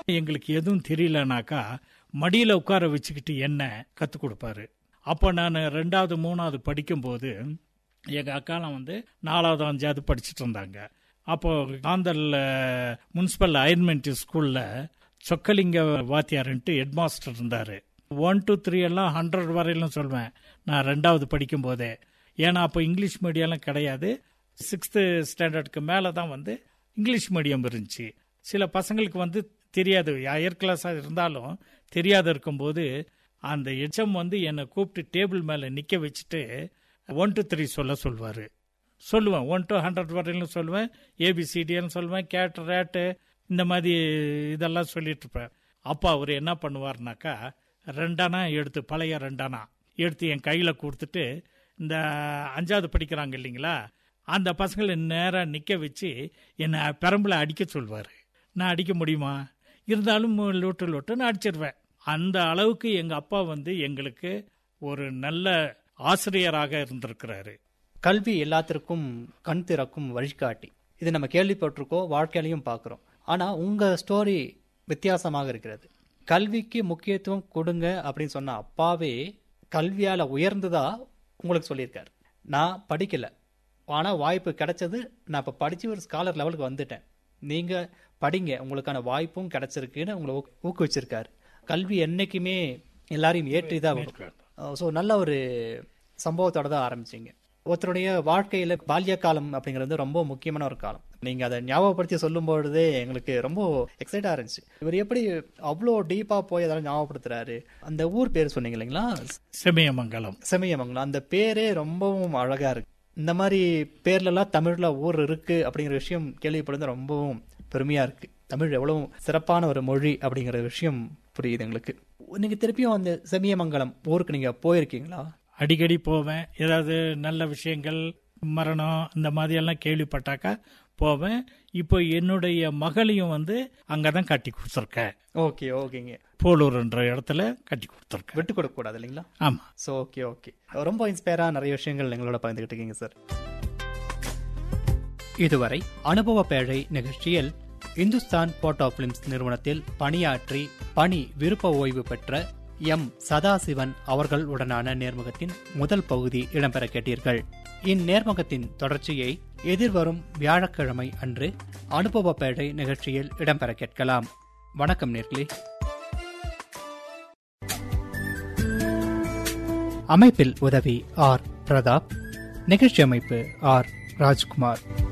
எங்களுக்கு எதுவும் தெரியலனாக்கா மடியில் உட்கார வச்சுக்கிட்டு என்ன கற்றுக் கொடுப்பாரு. அப்போ நான் 2வது 3வது படிக்கும்போது எங்கள் அக்காலாம் 4வது 5வது படிச்சுட்டு இருந்தாங்க. அப்போது காந்தல் முனிசிபல் அயர்மெண்ட் ஸ்கூலில் சொக்கலிங்க வாத்தியார்ன்ட்டு ஹெட் மாஸ்டர் இருந்தார். 1 2 3 எல்லாம் 100 வரையிலும் சொல்வேன் நான் 2வது படிக்கும்போதே. ஏன்னா அப்போ இங்கிலீஷ் மீடியம்லாம் கிடையாது. 6th ஸ்டாண்டர்டுக்கு மேலே தான் இங்கிலீஷ் மீடியம் இருந்துச்சு. சில பசங்களுக்கு தெரியாது, ஹையர் கிளாஸாக இருந்தாலும் தெரியாது. இருக்கும்போது அந்த எச்எம் என்னை கூப்பிட்டு டேபிள் மேலே நிற்க வச்சுட்டு 1 to 3 சொல்லுவார். சொல்லுவேன் 1 to 100 வரையிலும் சொல்லுவேன். ஏபிசிடின்னு சொல்லுவேன், கேட் ரேட்டு இந்த மாதிரி இதெல்லாம் சொல்லிட்டு இருப்பேன். அப்போ அவர் என்ன பண்ணுவார்னாக்கா 2 அணா எடுத்து, பழைய 2 அணா எடுத்து என் கையில் கொடுத்துட்டு, இந்த 5வது படிக்கிறாங்க இல்லைங்களா, அந்த பசங்களை நேராக நிற்க வச்சு என்னை பெரம்பில் அடிக்க சொல்வார். நான் அடிக்க முடியுமா? இருந்தாலும் லோட்டுன்னு அடிச்சிருவேன். அந்த அளவுக்கு எங்கள் அப்பா எங்களுக்கு ஒரு நல்ல ஆசிரியராக இருந்திருக்கிறாரு. கல்வி எல்லாத்திற்கும் கண் திறக்கும் வழிகாட்டி. இது நம்ம கேள்விப்பட்டிருக்கோம், வாழ்க்கையிலையும் பார்க்குறோம். ஆனால் உங்கள் ஸ்டோரி வித்தியாசமாக இருக்கிறது. கல்விக்கு முக்கியத்துவம் கொடுங்க அப்படின்னு சொன்ன அப்பாவே கல்வியால் உயர்ந்ததா உங்களுக்கு சொல்லியிருக்காரு. நான் படிக்கலை, ஆனால் வாய்ப்பு கிடைச்சது, நான் இப்போ படித்து ஒரு ஸ்காலர் லெவலுக்கு வந்துட்டேன், நீங்கள் படிங்க, உங்களுக்கான வாய்ப்பும் கிடைச்சிருக்குன்னு உங்களை ஊக்குவிச்சிருக்காரு. கல்வி என்னைக்குமே எல்லாரையும் ஏற்றி தான் வரும். ஸோ நல்ல ஒரு சம்பவத்தோட தான் ஆரம்பிச்சிங்க. ஒருத்தருடைய வாழ்க்கையில் பால்ய காலம் அப்படிங்கிறது ரொம்ப முக்கியமான ஒரு காலம். நீங்கள் அதை ஞாபகப்படுத்தி சொல்லும் பொழுதே எங்களுக்கு ரொம்ப எக்ஸைட்டாக இருந்துச்சு. இவர் எப்படி அவ்வளோ டீப்பாக போய் அதெல்லாம் ஞாபகப்படுத்துறாரு. அந்த ஊர் பேர் சொன்னீங்க இல்லைங்களா, செமியமங்கலம். செமியமங்கலம், அந்த பேரே ரொம்பவும் அழகாக இருக்கு. இந்த மாதிரி பேர்லலாம் தமிழில் ஊர் இருக்கு அப்படிங்கிற விஷயம் கேள்விப்படுறது ரொம்பவும் பெருமையாக இருக்கு. தமிழ் எவ்வளவு சிறப்பான ஒரு மொழி அப்படிங்கிற விஷயம் புரியுது எங்களுக்கு. நீங்கள் திருப்பியும் அந்த செமியமங்கலம் ஊருக்கு நீங்கள் போயிருக்கீங்களா? அடிக்கடி போவேன். ஏதாவது நல்ல விஷயங்கள், மரணம் இந்த மாதிரி எல்லாம் கேள்விப்பட்டாக்கா போவேன். இப்போ என்னுடைய மகளையும் அங்கே தான் கட்டி கொடுத்துருக்கேன். ஓகே ஓகேங்க. போலூர்ன்ற இடத்துல கட்டி கொடுத்துருக்கேன். விட்டு கொடுக்க கூடாது இல்லைங்களா? ஆமாம். ஸோ ஓகே ஓகே, ரொம்ப இன்ஸ்பயராக நிறைய விஷயங்கள் எங்களோட பகிர்ந்துக்கிட்டு இருக்கீங்க சார். இதுவரை அனுபவ பேழை நிகழ்ச்சியில் இந்துஸ்தான் போட்டோ பிலிம்ஸ் நிறுவனத்தில் பணியாற்றி பணி விருப்ப ஓய்வு பெற்ற எம் சதாசிவன் அவர்கள் உடனான நேர்முகத்தின் முதல் பகுதி இடம்பெற கேட்டீர்கள். இந்நேர்முகத்தின் தொடர்ச்சியை எதிர்வரும் வியாழக்கிழமை அன்று அனுபவ பேழை நிகழ்ச்சியில் இடம்பெற கேட்கலாம். வணக்கம் நேர்களே. அமைப்பில் உதவி ஆர் பிரதாப், நிகழ்ச்சி அமைப்பு ஆர் ராஜ்குமார்.